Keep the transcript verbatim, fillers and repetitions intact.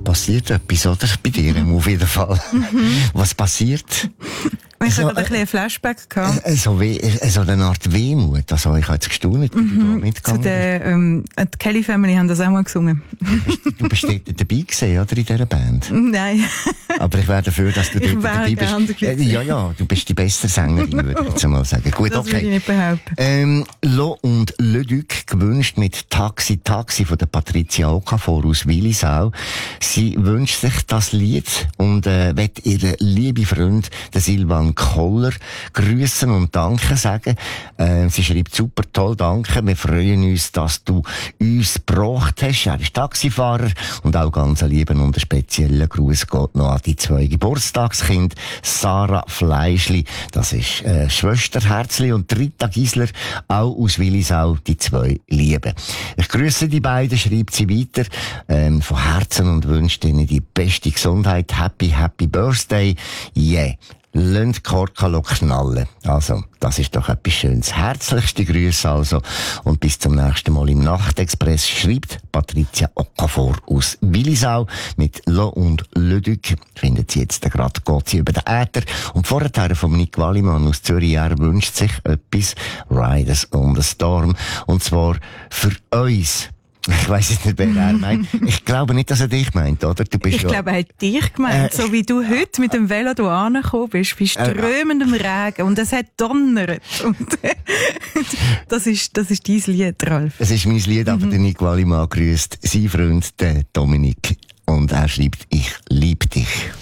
passiert etwas, oder? Bei dir auf jeden Fall. Mhm. Was passiert? Ich so, hatte ein bisschen ein Flashback gehabt. Äh, so, wie, so eine Art Wehmut. Also, ich habe jetzt gestaunt, wie mhm. du mitgegangen bist. Der, ähm, die Kelly Family haben das auch mal gesungen. Du bist dort dabei gewesen, oder, in dieser Band? Nein. Aber ich wäre dafür, dass du dort dabei bist. Äh, ja, ja, du bist die beste Sängerin, würde ich jetzt mal sagen. Gut, das okay. würde ich nicht behaupten. Ähm, Lo und Le Duc, gewünscht mit Taxi Taxi von der Patricia Okafor aus Willisau. Sie wünscht sich das Lied und äh, will ihren lieben Freund, den Silvan Koller, grüßen und danken sagen. Äh, sie schreibt super toll, danke. Wir freuen uns, dass du uns gebracht hast. Er ist Taxifahrer und auch ganz einen lieben und einen speziellen Gruß geht noch an die zwei Geburtstagskinder. Sarah Fleischli, das ist äh, Schwester Herzli, und Rita Gisler, auch aus Willisau, die zwei Lieben. Ich grüße die beiden, schreibt sie weiter, ähm, von Herzen und wünsche ihnen die beste Gesundheit. Happy, happy Birthday. Yeah. Lasst Korkalo knallen. Also, das ist doch etwas Schönes. Herzlichste Grüße also. Und bis zum nächsten Mal im Nachtexpress, schreibt Patricia Okafor aus Willisau mit Lo und Le Duc. Findet sie jetzt gerade, geht sie über den Äther. Und vorher von Nick Wallimann aus Zürich, er wünscht sich etwas, Riders on the Storm. Und zwar für uns. Ich weiss jetzt nicht, wer er meint. Ich glaube nicht, dass er dich meint, oder? Du bist ich ja, glaube, er hat dich gemeint. Äh, so wie du heute mit dem Velo hier angekommen bist, bei strömendem äh, Regen. Und es hat donnert. Und das ist, das ist dein Lied, Ralf. Es ist mein Lied, aber mhm. der Nick Wallimann grüßt seinen Freund, den Dominik. Und er schreibt, ich liebe dich.